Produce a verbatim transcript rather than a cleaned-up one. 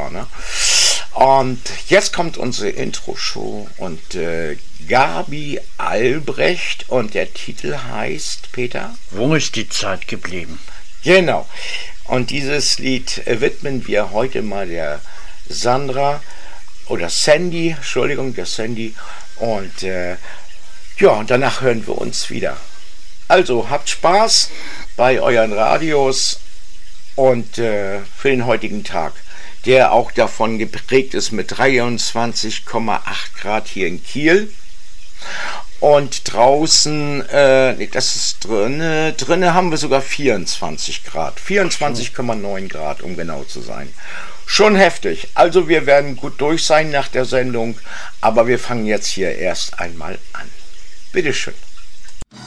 klar, ne? Und jetzt kommt unsere Intro-Show und äh, Gabi Albrecht und der Titel heißt, Peter? Wo ist die Zeit geblieben? Genau. Und dieses Lied äh, widmen wir heute mal der Sandra oder Sandy, Entschuldigung, der Sandy. Und äh, ja, und danach hören wir uns wieder. Also habt Spaß bei euren Radios und äh, für den heutigen Tag, der auch davon geprägt ist mit dreiundzwanzig Komma acht Grad hier in Kiel. Und draußen, äh, nee, das ist drinne, drinne haben wir sogar vierundzwanzig Grad, vierundzwanzig Komma neun Grad, um genau zu sein. Schon heftig. Also wir werden gut durch sein nach der Sendung, aber wir fangen jetzt hier erst einmal an. Bitteschön.